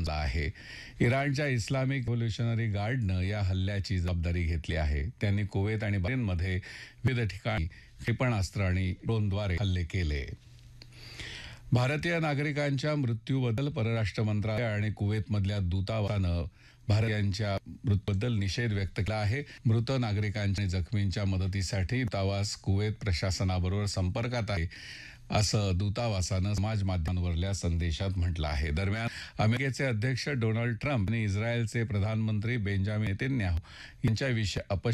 आहे. इराणच्या Islamic revolutionary गार्डनं या हल्ल्याची जबाबदारी घेतली आहे. त्यांनी कुवेत आणि बहरीनमध्ये विविध ठिकाणी क्षेपणास्त्र आणि ड्रोनद्वारे हल्ले केले. भारतीय नागरिकांच्या मृत्यूबद्दल परराष्ट्र मंत्रालय आणि कुवेतमधल्या दूतावासानं भारतीयांच्या मृत्यूबद्दल निषेध व्यक्त केला आहे. मृत नागरिकांच्या आणि जखमींच्या मदतीसाठी दूतावास कुवेत प्रशासनाबरोबर संपर्कात आहे, असं दूतावासानं समाज माध्यमांवरल्या संदेशात म्हटलं आहे. दरम्यान अमेरिकेचे अध्यक्ष डोनाल्ड ट्रम्प आणि इस्रायलचे प्रधानमंत्री बेंजामिन नेतन्याहू यांच्याविषयी